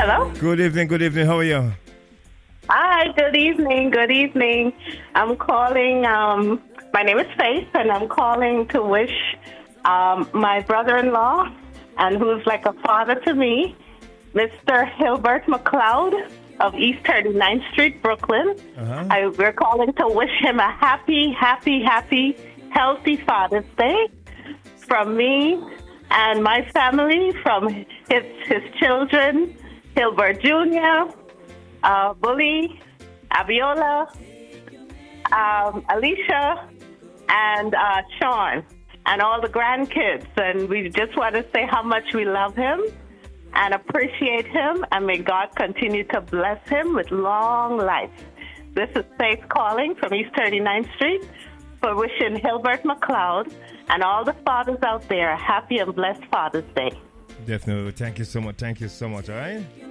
Hello? Good evening, good evening. How are you? Hi, good evening, good evening. I'm calling, my name is Faith, and I'm calling to wish my brother-in-law, and who's like a father to me, Mr. Hilbert McLeod of East 39th Street, Brooklyn. We're calling to wish him a happy, healthy Father's Day from me and my family, from his children, Hilbert Jr., Bully, Abiola, Alicia, and Sean, and all the grandkids. And we just want to say how much we love him and appreciate him, and may God continue to bless him with long life. This is Faith calling from East 39th Street for wishing Hilbert McLeod and all the fathers out there a happy and blessed Father's Day. Definitely. Thank you so much. Thank you so much. All right?